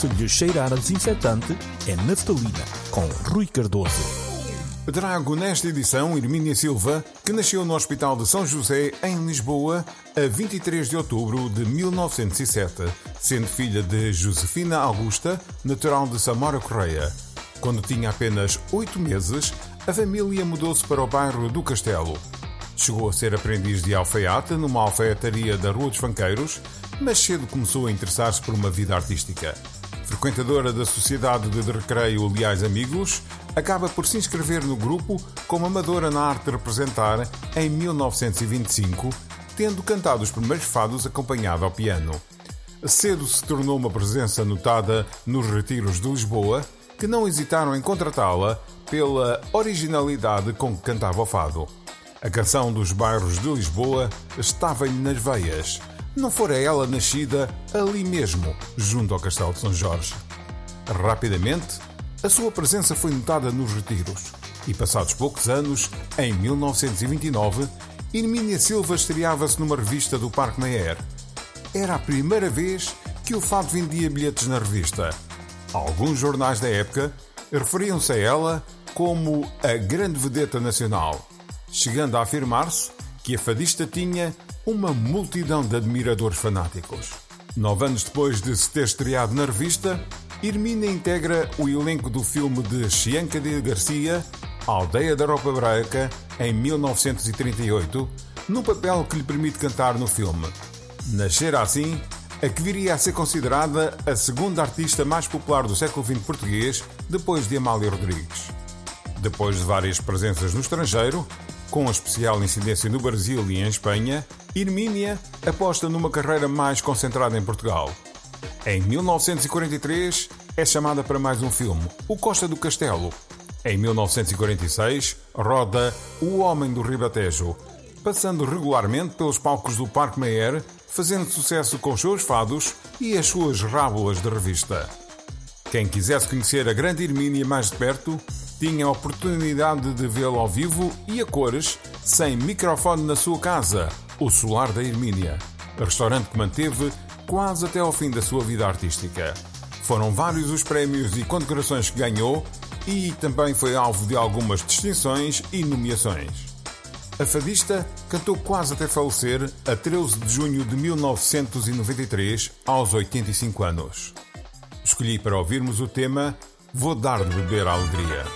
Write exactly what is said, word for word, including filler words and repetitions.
Se lhe cheirar a desinfetante, é naftalina, com Rui Cardoso. Trago nesta edição Hermínia Silva, que nasceu no Hospital de São José, em Lisboa, a vinte e três de outubro de mil novecentos e sete, sendo filha de Josefina Augusta, natural de Samora Correia. Quando tinha apenas oito meses, a família mudou-se para o bairro do Castelo. Chegou a ser aprendiz de alfaiate numa alfaiataria da Rua dos Fanqueiros, mas cedo começou a interessar-se por uma vida artística. Frequentadora da Sociedade de Recreio Leais Amigos, acaba por se inscrever no grupo como amadora na arte de representar em mil novecentos e vinte e cinco, tendo cantado os primeiros fados acompanhado ao piano. Cedo se tornou uma presença notada nos retiros de Lisboa, que não hesitaram em contratá-la pela originalidade com que cantava o fado. A canção dos bairros de Lisboa estava-lhe nas veias. Não fora ela nascida ali mesmo, junto ao Castelo de São Jorge. Rapidamente, a sua presença foi notada nos retiros e, passados poucos anos, em mil novecentos e vinte e nove, Hermínia Silva estreava-se numa revista do Parque Mayer. Era a primeira vez que o fado vendia bilhetes na revista. Alguns jornais da época referiam-se a ela como a grande vedeta nacional, chegando a afirmar-se que a fadista tinha uma multidão de admiradores fanáticos. Nove anos depois de se ter estreado na revista, Hermínia integra o elenco do filme de Chianca de Garcia, Aldeia da Ropa Branca, em mil novecentos e trinta e oito, no papel que lhe permite cantar no filme. Nascera assim a que viria a ser considerada a segunda artista mais popular do século vinte português, depois de Amália Rodrigues. Depois de várias presenças no estrangeiro, com especial incidência no Brasil e em Espanha, Hermínia aposta numa carreira mais concentrada em Portugal. Em mil novecentos e quarenta e três, é chamada para mais um filme, O Costa do Castelo. Em mil novecentos e quarenta e seis, roda O Homem do Ribatejo, passando regularmente pelos palcos do Parque Mayer, fazendo sucesso com os seus fados e as suas rábulas de revista. Quem quisesse conhecer a grande Hermínia mais de perto, tinha a oportunidade de vê-la ao vivo e a cores, sem microfone na sua casa, o Solar da Hermínia, restaurante que manteve quase até ao fim da sua vida artística. Foram vários os prémios e condecorações que ganhou e também foi alvo de algumas distinções e nomeações. A fadista cantou quase até falecer a treze de junho de mil novecentos e noventa e três, aos oitenta e cinco anos. Escolhi para ouvirmos o tema Vou Dar de Beber a Alegria.